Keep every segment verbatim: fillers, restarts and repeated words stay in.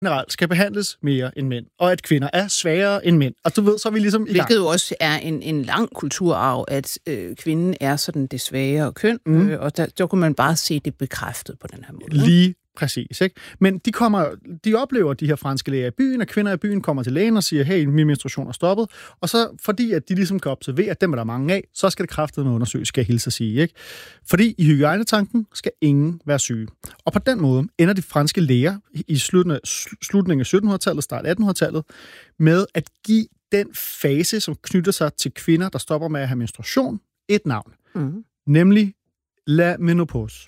generelt skal behandles mere end mænd, og at kvinder er svagere end mænd. Og du ved, så er vi ligesom i gang. Hvilket jo også er en, en lang kulturarv, at øh, kvinden er sådan det svagere køn, mm. øh, og der, der kunne man bare se det bekræftet på den her måde. Lige præcis, ikke? Men de, kommer, de oplever de her franske læger i byen, og kvinder i byen kommer til lægen og siger, hey, min menstruation er stoppet. Og så, fordi at de ligesom kan observere, at dem er der mange af, så skal det kraftedeme undersøges, skal jeg hilse at sige, ikke? Fordi i hygiejnetanken skal ingen være syge. Og på den måde ender de franske læger i slutningen af syttenhundredetallet, start attenhundredetallet, med at give den fase, som knytter sig til kvinder, der stopper med at have menstruation, et navn. Mm. Nemlig la menopause.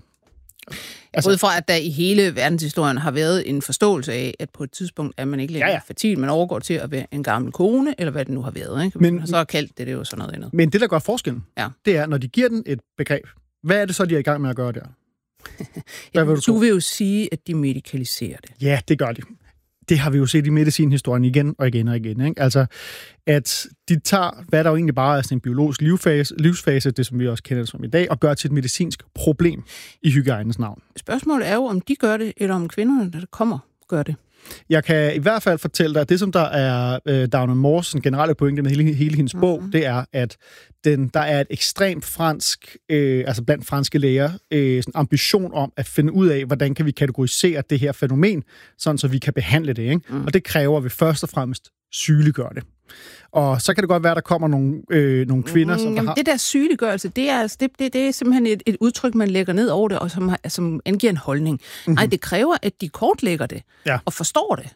Altså, ud fra, at der i hele verdenshistorien har været en forståelse af, at på et tidspunkt er man ikke længere ja, ja. fertil, man overgår til at være en gammel kone, eller hvad det nu har været. Ikke? Men, så har kaldt det, det er jo sådan noget andet. Men det, der gør forskellen, ja. det er, når de giver den et begreb, hvad er det så, de er i gang med at gøre der? Hvad vil du, du vil jo sige, at de medikaliserer det. Ja, det gør de. Det har vi jo set i medicinhistorien igen og igen og igen. Ikke? Altså, at de tager, hvad der jo egentlig bare er sådan en biologisk livsfase, livsfase, det som vi også kender som i dag, og gør til et medicinsk problem i hygiejnens navn. Spørgsmålet er jo, om de gør det, eller om kvinderne, der kommer, gør det. Jeg kan i hvert fald fortælle dig, at det, som der er øh, Dagmar Moores generelle pointe med hele, hele hendes bog, mm-hmm. det er, at den, der er et ekstremt fransk, øh, altså blandt franske læger, øh, sådan ambition om at finde ud af, hvordan kan vi kategorisere det her fænomen, sådan så vi kan behandle det. Ikke? Mm. Og det kræver, at vi først og fremmest sygeliggør det. Og så kan det godt være, at der kommer nogle, øh, nogle kvinder, som Jamen, der har... det der sygeliggørelse, det er, det, det, det er simpelthen et, et udtryk, man lægger ned over det, og som, som angiver en holdning. Mm-hmm. Nej, det kræver, at de kortlægger det, ja. og forstår det.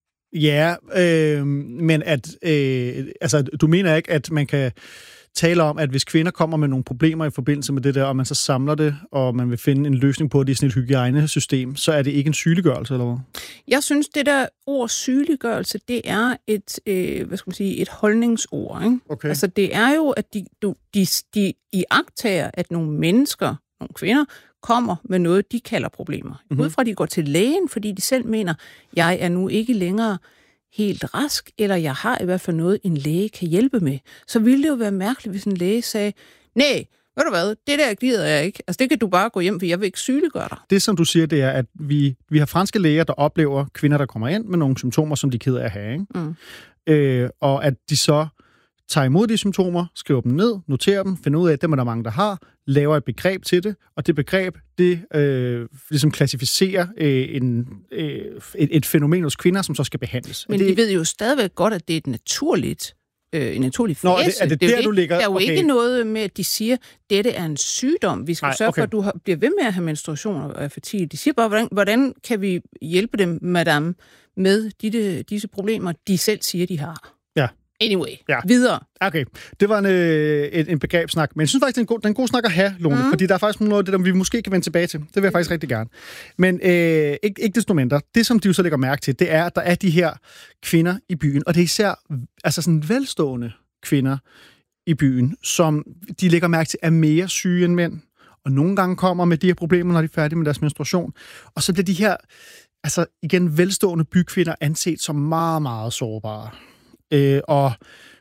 Ja, øh, men at... Øh, altså, du mener ikke, at man kan tale om, at hvis kvinder kommer med nogle problemer i forbindelse med det der, og man så samler det, og man vil finde en løsning på det i sådan et hygiejnesystem, så er det ikke en sygeliggørelse, eller hvad? Jeg synes, det der ord sygeliggørelse, det er et, øh, hvad skal man sige, et holdningsord. Ikke? Okay. Altså, det er jo, at de, de, de iagttager, at nogle mennesker, nogle kvinder, kommer med noget, de kalder problemer. Mm-hmm. Udefra, de går til lægen, fordi de selv mener, jeg er nu ikke længere helt rask, eller jeg har i hvert fald noget, en læge kan hjælpe med. Så ville det jo være mærkeligt, hvis en læge sagde, nej, ved du hvad, det der gider jeg ikke. Altså, det kan du bare gå hjem, for jeg vil ikke sygeliggøre dig. Det, som du siger, det er, at vi, vi har franske læger, der oplever kvinder, der kommer ind med nogle symptomer, som de er ked af at have. Ikke? Mm. Øh, og at de så tager imod de symptomer, skriver dem ned, noterer dem, finder ud af, at dem er der mange, der har, laver et begreb til det, og det begreb, det øh, ligesom klassificerer øh, en, øh, et, et fænomen hos kvinder, som så skal behandles. Men det... de ved jo stadigvæk godt, at det er et naturligt, øh, en naturlig fase. Nå, er det, er det, det der, er jo du ligger? Der er jo okay. ikke noget med, at de siger, at dette er en sygdom. Vi skal Nej, sørge okay. for, at du har, bliver ved med at have menstruation og er fertil. De siger bare, hvordan, hvordan kan vi hjælpe dem, madame, med de, disse problemer, de selv siger, de har. Ja. Anyway, ja. videre. Okay, det var en, en, en begrebssnak, men jeg synes faktisk, det er en god, det er en god snak at have, Lone, mm. fordi der er faktisk noget af det, der vi måske kan vende tilbage til. Det vil jeg faktisk rigtig gerne. Men øh, ikke, ikke desto mindre, det som de jo så lægger mærke til, det er, at der er de her kvinder i byen, og det er især altså sådan velstående kvinder i byen, som de lægger mærke til er mere syge end mænd, og nogle gange kommer med de her problemer, når de er færdige med deres menstruation, og så bliver de her, altså igen, velstående bykvinder anset som meget, meget sårbare. Øh, og,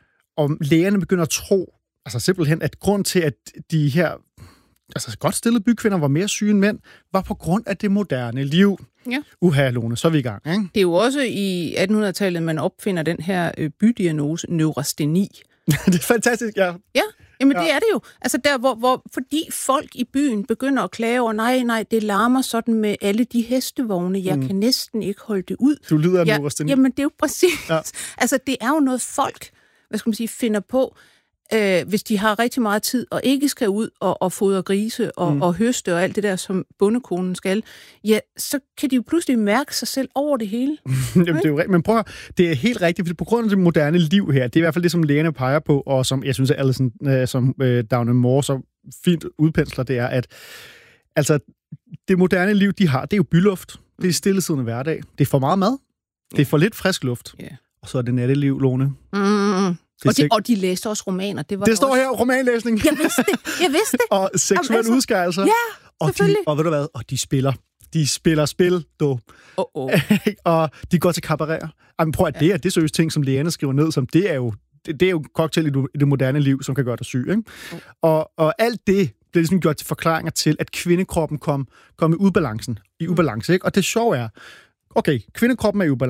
og lægerne begynder at tro, altså simpelthen, at grund til, at de her altså godt stillede bykvinder var mere syge end mænd, var på grund af det moderne liv. Ja. Uha, Lone, så er vi i gang. Ikke? Det er jo også i attenhundredetallet, man opfinder den her øh, bydiagnose, neurasteni. Det er fantastisk, ja. Ja, jamen ja. Det er det jo. Altså der, hvor, hvor, fordi folk i byen begynder at klage over, nej, nej, det larmer sådan med alle de hestevogne, jeg mm. kan næsten ikke holde det ud. Du lyder af ja, neurasteni. Jamen, det er jo præcis. Ja. Altså, det er jo noget folk, hvad skal man sige, finder på, øh, hvis de har rigtig meget tid, og ikke skal ud og, og fodre grise og, mm. og høste og alt det der, som bondekonen skal, ja, så kan de jo pludselig mærke sig selv over det hele. Jamen, det er jo, men prøv at, det er helt rigtigt, fordi på grund af det moderne liv her, det er i hvert fald det, som lægerne peger på, og som jeg synes, at Alison, øh, som øh, Dagmar Moore så fint udpensler, det er, at altså, det moderne liv, de har, det er jo byluft, det er stillesiddende hverdag, det er for meget mad, det er for lidt frisk luft, yeah. og så er det natteliv, Lone. Mm. Og de, og de læste også romaner. Det, var det står også... her, romanlæsning. Jeg vidste det, jeg vidste det. Og seksuelle altså, udskærelser. Ja, selvfølgelig. Og, de, og ved du hvad? Og de spiller. De spiller spil, du. Oh, oh. Og de går til cabareter. Jamen prøv at ja. det er det seriøse ting, som lægerne skriver ned, som det er jo, det, det er jo cocktail i, du, i det moderne liv, som kan gøre dig syg. Ikke? Oh. Og, og alt det bliver ligesom gjort til forklaringer til, at kvindekroppen kom, kom i ubalancen. I ubalance, ikke? Og det sjove er, okay, kvindekroppen er i ubalance.